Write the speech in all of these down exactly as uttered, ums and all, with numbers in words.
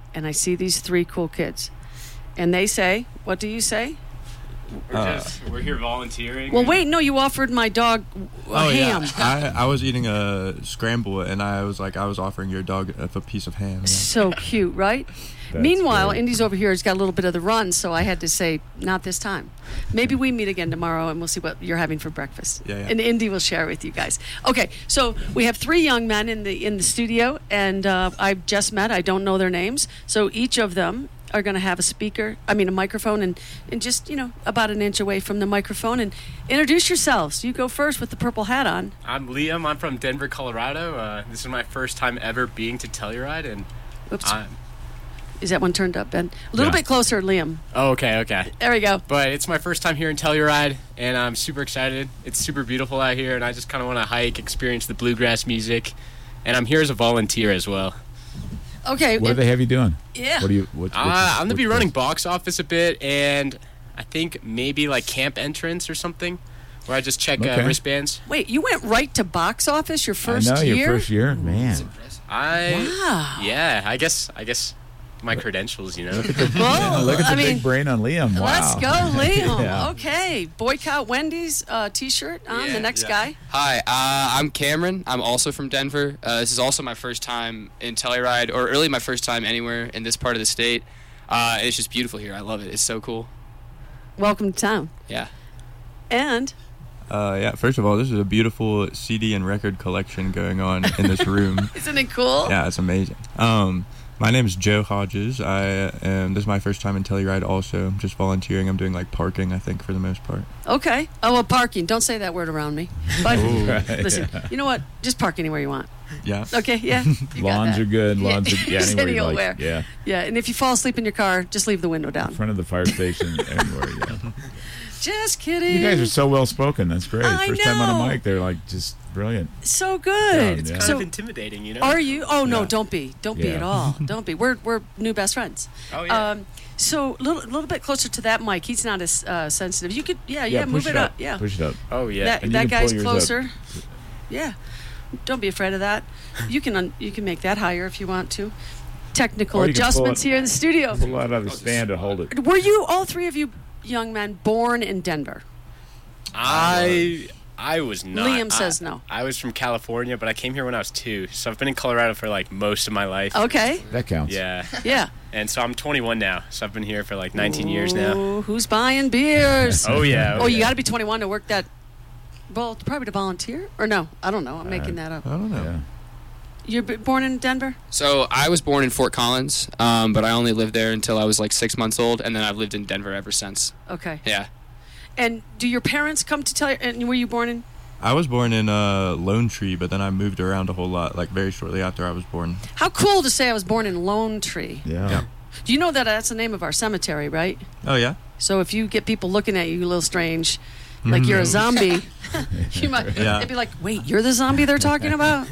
and I see these three cool kids, and they say, what do you say? We're, Uh, just, we're here volunteering. Well, wait, no, you offered my dog a Oh ham. yeah, I, I was eating a scramble and I was like, I was offering your dog a, a piece of ham. Yeah. So cute, right? That's Meanwhile, great. Indy's over here has got a little bit of the run, so I had to say, not this time. Maybe we meet again tomorrow and we'll see what you're having for breakfast. Yeah, yeah. And Indy will share with you guys. Okay, so we have three young men in the in the studio, and uh, I've just met. I don't know their names, so each of them are going to have a speaker, I mean a microphone, and, and just, you know, about an inch away from the microphone, and introduce yourselves. You go first with the purple hat on. I'm Liam. I'm from Denver, Colorado. Uh, this is my first time ever being to Telluride, and Oops. I'm... Is that one turned up, Ben? A little Yeah. bit closer, Liam. Oh, okay, okay. There we go. But it's my first time here in Telluride, and I'm super excited. It's super beautiful out here, and I just kind of want to hike, experience the bluegrass music, and I'm here as a volunteer as well. Okay. What do and- they have you doing? Yeah. What do you? What, what's Uh, your- I'm going to be what's running this? box office a bit, and I think maybe like camp entrance or something, where I just check Okay. uh, wristbands. Wait, you went right to box office your I first know year? your first year, man. I Wow. yeah, I guess I guess my credentials, you know. Well, Yeah, look at the I big mean, brain on Liam. Wow. let's go, Liam. Yeah. Okay. Boycott Wendy's uh, T-shirt on Yeah, the next yeah. guy. Hi, uh, I'm Cameron. I'm also from Denver. Uh, this is also my first time in Telluride, or really my first time anywhere in this part of the state. Uh, it's just beautiful here. I love it. It's so cool. Welcome to town. Yeah. And Uh, yeah. First of all, this is a beautiful C D and record collection going on in this room. isn't it cool? Yeah, it's amazing. Um, my name is Joe Hodges. I am. This is my first time in Telluride. Also, I'm just volunteering. I'm doing like parking, I think, for the most part. Okay. Oh, well, parking. Don't say that word around me. But Right, listen, yeah. you know what? Just park anywhere you want. Yeah. Okay, yeah. You got Lawns that. are good. Yeah. Lawns are yeah, Just anywhere you anywhere. like. Yeah. Yeah, and if you fall asleep in your car, just leave the window In down. front of the fire station, anywhere. Yeah. Just kidding. You guys are so well spoken. That's great. I First time on know. a mic, they're like just brilliant. so good. It's It's kind So of intimidating, you know. are you? Oh no, Yeah. don't be. Don't be Yeah. at all. Don't be. We're we're new best friends. Oh yeah. Um, so a little, little bit closer to that mic. He's not as uh, sensitive. You could, yeah, yeah, push move it up. Yeah, Push it up. oh yeah. that And you that can pull guy's yours up. closer. Yeah, don't be afraid of that. You can un- you can make that higher if you want to. Technical Or you can pull adjustments it- here in the studio. Pull out of the stand to hold it. Were you all three of you young men born in Denver? I I was not. Liam says I, no. I was from California, but I came here when I was two, so I've been in Colorado for like most of my life. Okay. That counts. Yeah, Yeah. and so I'm twenty-one now, so I've been here for like nineteen years now. Ooh, who's buying beers? Oh yeah. Oh, you yeah. got to be twenty-one to work that. Well, probably to volunteer or no? I don't know. I'm making that up. I don't know. Yeah. You're b- born in Denver? So I was born in Fort Collins, um, but I only lived there until I was like six months old, and then I've lived in Denver ever since. Okay. Yeah. And do your parents come to tell you? And were you born in? I was born in uh, Lone Tree, but then I moved around a whole lot, like very shortly after I was born. How cool to say I was born in Lone Tree. Yeah. Yeah. Do you know that that's the name of our cemetery, right? Oh yeah. So if you get people looking at you a little strange, like you're a zombie, you might Yeah. they'd be like, "Wait, you're the zombie they're talking about?"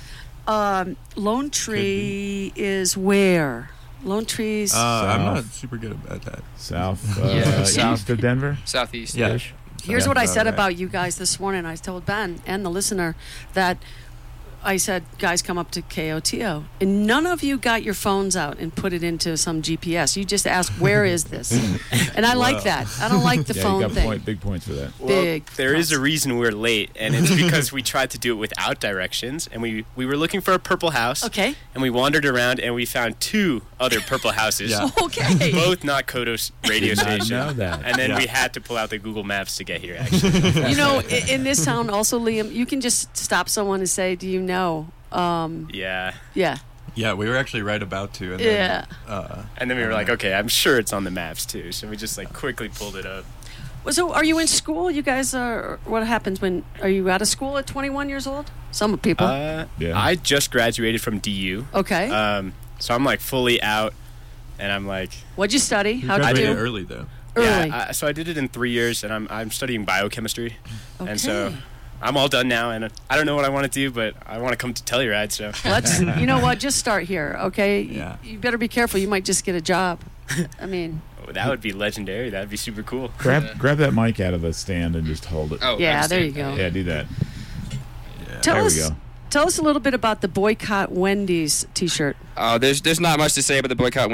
Um, Lone Tree is where? Lone Tree's. Uh, I'm South. not super good about that. South, uh, Yeah, east south. of Denver. Southeast. Yeah. Here's Yeah, what I about said right. about you guys this morning. I told Ben and the listener that I said, guys, come up to K O T O. And none of you got your phones out and put it into some G P S. You just asked, where is this? And I like Wow. that. I don't like the yeah, phone you got thing. point, big points for that. Well, Big there is a plus. reason we're late, and it's because we tried to do it without directions, and we we were looking for a purple house. Okay. And we wandered around, and we found two other purple houses. Yeah. Okay. Both not Kodos radio Did not station. know that. And then Yeah. we had to pull out the Google Maps to get here, actually. You know, i- in this town also, Liam, you can just stop someone and say, do you know? Um, yeah. yeah. Yeah, we were actually right about to. And Yeah. Then, uh, And then we were like, okay, I'm sure it's on the maps, too. So we just, like, quickly pulled it up. Well, so are you in school? You guys are, what happens when, are you out of school at twenty-one years old? Some people. Uh, Yeah. I just graduated from D U. okay. Um, so I'm, like, fully out, and I'm, like... What'd you study? you How'd you graduated do? early though. Early. Yeah, I, so I did it in three years, and I'm I'm studying biochemistry. okay. And so I'm all done now, and I don't know what I want to do, but I want to come to Telluride, so... Let's, you know what? Just start here, okay? Yeah. You better be careful. You might just get a job. I mean, Oh, that would be legendary. That would be super cool. Grab grab that mic out of the stand and just hold it. Oh, yeah, I there you understand. go. Yeah, do that. Yeah. Tell there us, we go. tell us a little bit about the Boycott Wendy's T-shirt. Uh, there's there's not much to say about the boycott